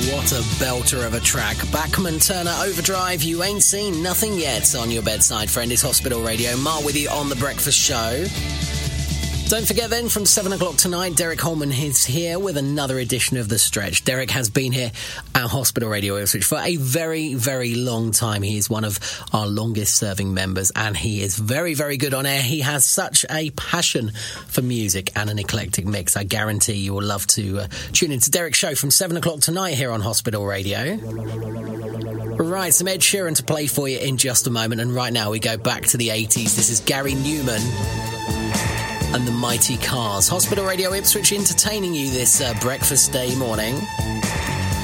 What a belter of a track. Bachman Turner Overdrive, You Ain't Seen Nothing Yet on your bedside friend. It's Hospital Radio. Mark with you on The Breakfast Show. Don't forget then, from 7 o'clock tonight, Derek Holman is here with another edition of The Stretch. Derek has been here at Hospital Radio Ipswich for a very, very long time. He is one of our longest serving members and he is very, very good on air. He has such a passion for music and an eclectic mix. I guarantee you will love to tune into Derek's show from 7 o'clock tonight here on Hospital Radio. Right, some Ed Sheeran to play for you in just a moment. And right now we go back to the 80s. This is Gary Newman and the Mighty Cars. Hospital Radio Ipswich entertaining you this breakfast day morning.